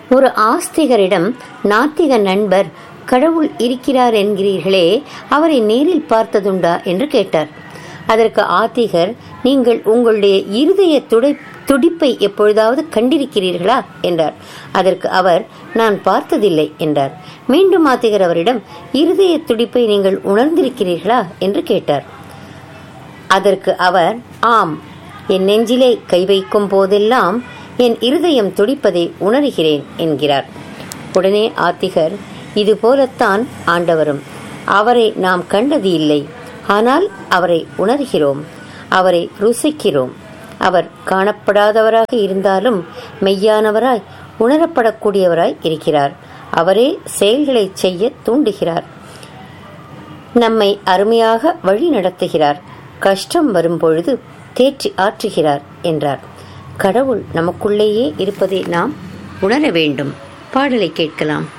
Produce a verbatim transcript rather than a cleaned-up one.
ஒரு ஆஸ்திகரிடம் நாத்திக நண்பர், கடவுள் இருக்கிறார் என்கிறீர்களே, அவரை நேரில் பார்த்ததுண்டா என்று கேட்டார். அதற்கு ஆத்திகர், நீங்கள் உங்களுடைய இருதய துடை துடிப்பை எப்பொழுதாவது கண்டிருக்கிறீர்களா என்றார். அதற்கு அவர், நான் பார்த்ததில்லை என்றார். மீண்டும் ஆத்திகர் அவரிடம், இருதய துடிப்பை நீங்கள் உணர்ந்திருக்கிறீர்களா என்று கேட்டார். அதற்கு அவர், ஆம், என் நெஞ்சிலே கை வைக்கும் போதெல்லாம் என் இருதயம் துடிப்பதை உணர்கிறேன் என்கிறார். உடனே ஆத்திகர், இது போலத்தான் ஆண்டவரும். அவரை நாம் கண்டது இல்லை, ஆனால் அவரை உணர்கிறோம், அவரை ருசிக்கிறோம். அவர் காணப்படாதவராக இருந்தாலும் மெய்யானவராய் உணரப்படக்கூடியவராய் இருக்கிறார். அவரே செயல்களை செய்ய தூண்டுகிறார், நம்மை அருமையாக வழி நடத்துகிறார், கஷ்டம் வரும்பொழுது தேற்றி ஆற்றுகிறார் என்றார். கடவுள் நமக்குள்ளேயே இருப்பதை நாம் உணர வேண்டும். பாடலை கேட்கலாம்.